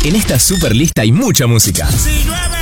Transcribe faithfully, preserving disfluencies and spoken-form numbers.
En esta super lista hay mucha música. Si llueve